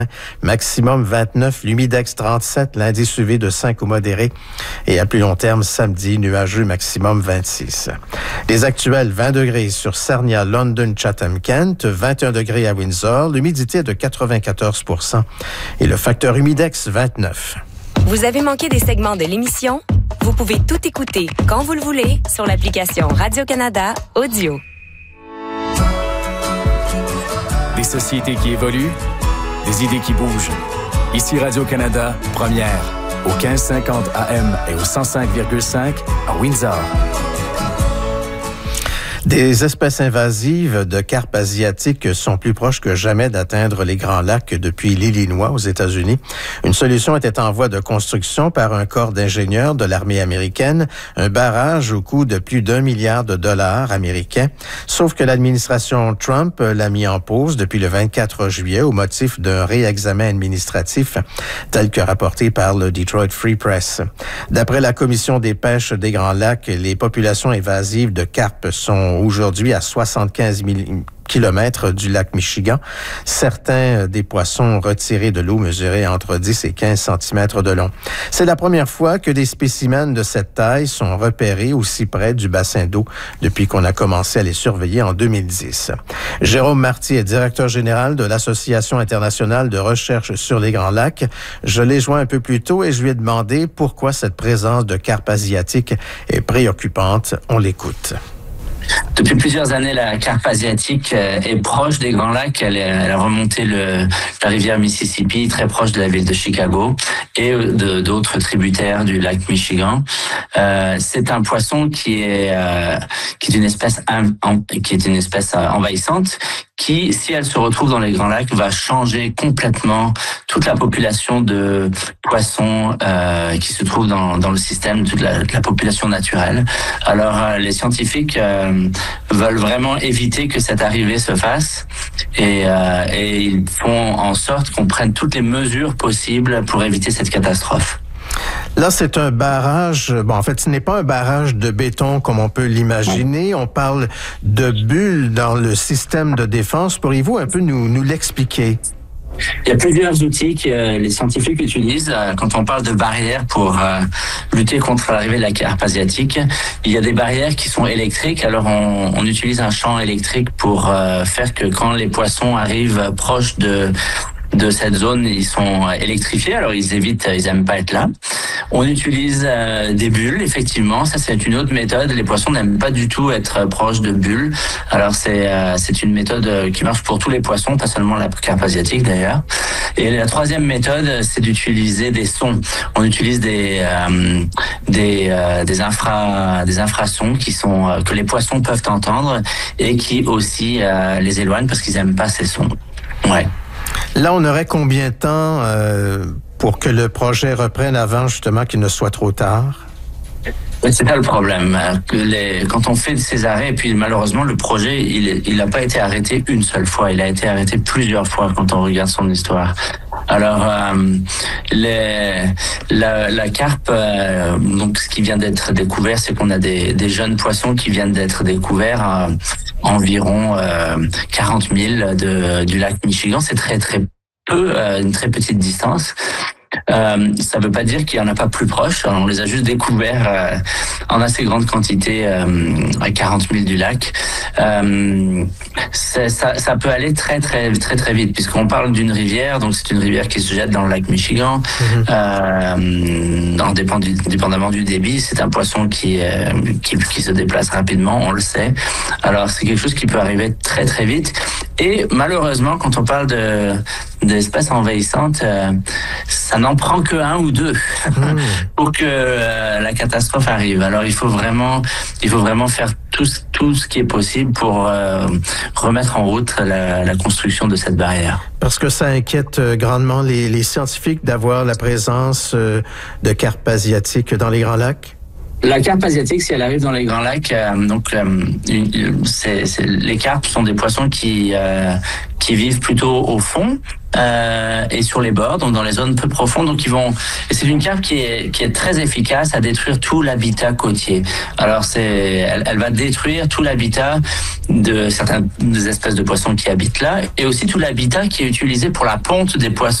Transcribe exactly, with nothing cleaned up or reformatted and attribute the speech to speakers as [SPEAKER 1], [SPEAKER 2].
[SPEAKER 1] Maximum vingt-neuf, l'humidex trente-sept, l'indice U V de cinq au modéré. Et à plus long terme, samedi, nuageux, maximum vingt-six. Les actuels, vingt degrés sur Sarnia, London, Chatham, Kent, vingt et un degrés à Windsor, l'humidité est de quatre-vingt-quatorze pour cent et le facteur humidex vingt-neuf.
[SPEAKER 2] Vous avez manqué des segments de l'émission? Vous pouvez tout écouter quand vous le voulez sur l'application Radio-Canada Audio.
[SPEAKER 3] Des sociétés qui évoluent, des idées qui bougent. Ici Radio-Canada, première, au quinze cinquante A M et au cent cinq virgule cinq à Windsor.
[SPEAKER 1] Des espèces invasives de carpes asiatiques sont plus proches que jamais d'atteindre les Grands Lacs depuis l'Illinois aux États-Unis. Une solution était en voie de construction par un corps d'ingénieurs de l'armée américaine, un barrage au coût de plus d'un milliard de dollars américains. Sauf que l'administration Trump l'a mis en pause depuis le vingt-quatre juillet au motif d'un réexamen administratif, tel que rapporté par le Detroit Free Press. D'après la Commission des pêches des Grands Lacs, les populations invasives de carpes sont aujourd'hui à soixante-quinze mille kilomètres du lac Michigan. Certains des poissons retirés de l'eau mesuraient entre dix et quinze centimètres de long. C'est la première fois que des spécimens de cette taille sont repérés aussi près du bassin d'eau depuis qu'on a commencé à les surveiller en deux mille dix. Jérôme Marty est directeur général de l'Association internationale de recherche sur les Grands Lacs. Je l'ai joint un peu plus tôt et je lui ai demandé pourquoi cette présence de carpes asiatiques est préoccupante. On l'écoute.
[SPEAKER 4] Depuis plusieurs années, la carpe asiatique est proche des Grands Lacs. Elle, est, elle a remonté le, la rivière Mississippi, très proche de la ville de Chicago et de, d'autres tributaires du lac Michigan. Euh, c'est un poisson qui est, euh, qui est une espèce, en, qui est une espèce envahissante, qui, si elle se retrouve dans les Grands Lacs, va changer complètement toute la population de poissons euh, qui se trouve dans, dans le système, toute la, la population naturelle. Alors, euh, les scientifiques euh, veulent vraiment éviter que cette arrivée se fasse et, euh, et ils font en sorte qu'on prenne toutes les mesures possibles pour éviter cette catastrophe.
[SPEAKER 1] Là, c'est un barrage. Bon, en fait, ce n'est pas un barrage de béton comme on peut l'imaginer. On parle de bulles dans le système de défense. Pourriez-vous un peu nous, nous l'expliquer?
[SPEAKER 4] Il y a plusieurs outils que les scientifiques utilisent quand on parle de barrières pour euh, lutter contre l'arrivée de la carpe asiatique. Il y a des barrières qui sont électriques. Alors, on, on utilise un champ électrique pour euh, faire que quand les poissons arrivent proches de de cette zone, ils sont électrifiés, alors ils évitent, ils aiment pas être là. On utilise euh, des bulles, effectivement, ça c'est une autre méthode. Les poissons n'aiment pas du tout être proches de bulles. Alors c'est euh, c'est une méthode qui marche pour tous les poissons, pas seulement la carpe asiatique d'ailleurs. Et la troisième méthode, c'est d'utiliser des sons. On utilise des euh, des euh, des infra des infrasons qui sont euh, que les poissons peuvent entendre et qui aussi euh, les éloignent parce qu'ils aiment pas ces sons. Ouais.
[SPEAKER 1] Là, on aurait combien de temps euh, pour que le projet reprenne avant justement qu'il ne soit trop tard?
[SPEAKER 4] C'est pas le problème. Que les, quand on fait ces arrêts, et puis malheureusement, le projet, il il n'a pas été arrêté une seule fois. Il a été arrêté plusieurs fois quand on regarde son histoire. Alors, euh, les, la, la carpe, euh, donc ce qui vient d'être découvert, c'est qu'on a des, des jeunes poissons qui viennent d'être découverts à environ euh, quarante milles de, du lac Michigan. C'est très très peu, euh, une très petite distance. Euh, ça veut pas dire qu'il y en a pas plus proche. On les a juste découverts euh, en assez grande quantité euh, à quarante milles du lac. Euh, ça, ça peut aller très très très très vite puisqu'on parle d'une rivière. Donc c'est une rivière qui se jette dans le lac Michigan. Mm-hmm. Euh, en dépend du, dépendamment du débit, c'est un poisson qui, euh, qui qui se déplace rapidement. On le sait. Alors c'est quelque chose qui peut arriver très très vite. Et malheureusement, quand on parle de d'espèces envahissantes, euh, ça n'en prend que un ou deux mmh. pour que euh, la catastrophe arrive. Alors il faut vraiment, il faut vraiment faire tout, tout ce qui est possible pour euh, remettre en route la, la construction de cette barrière.
[SPEAKER 1] Parce que ça inquiète grandement les, les scientifiques d'avoir la présence euh, de carpes asiatiques dans les Grands Lacs?
[SPEAKER 4] La carpe asiatique, si elle arrive dans les Grands Lacs, euh, donc euh, c'est, c'est, les carpes sont des poissons qui euh, qui vivent plutôt au fond euh, et sur les bords, donc dans les zones peu profondes. Donc ils vont. Et c'est une carpe qui est qui est très efficace à détruire tout l'habitat côtier. Alors c'est, elle, elle va détruire tout l'habitat de certaines des espèces de poissons qui habitent là, et aussi tout l'habitat qui est utilisé pour la ponte des poissons.